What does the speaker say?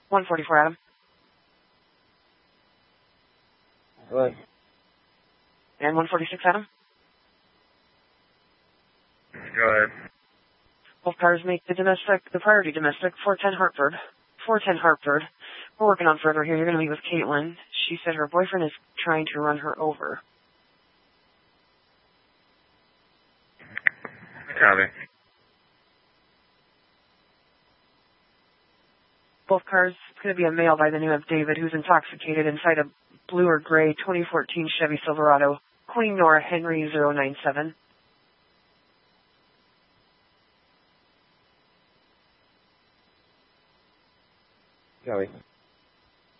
144, Adam. What? And 146, Adam. Go ahead. Both cars make the priority domestic, 410 Hartford. 410 Hartford. We're working on further here. You're going to meet with Caitlin. She said her boyfriend is trying to run her over. Copy. Both cars, it's going to be a male by the name of David who's intoxicated inside a blue or gray 2014 Chevy Silverado. Queen Nora Henry 097. Copy.